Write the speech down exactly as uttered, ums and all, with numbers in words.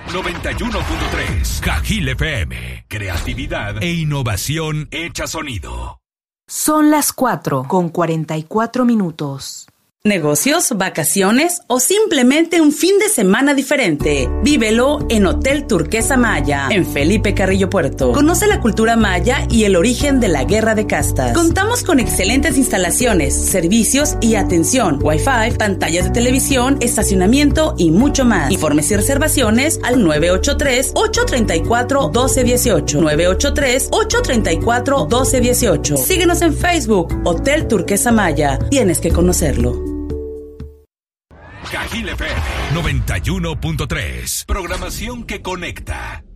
noventa y uno punto tres. Cajil F M. Creatividad e innovación hecha sonido. Son las cuatro con cuarenta y cuatro minutos. Negocios, vacaciones o simplemente un fin de semana diferente. Vívelo en Hotel Turquesa Maya, en Felipe Carrillo Puerto. Conoce la cultura maya y el origen de la guerra de castas. Contamos con excelentes instalaciones, servicios y atención, Wi-Fi, pantallas de televisión, estacionamiento y mucho más. Informes y reservaciones al nueve ocho tres, ocho tres cuatro, uno dos uno ocho. nueve ocho tres, ocho tres cuatro, uno dos uno ocho. Síguenos en Facebook, Hotel Turquesa Maya. Tienes que conocerlo. Cajil F M noventa y uno punto tres. Programación que conecta.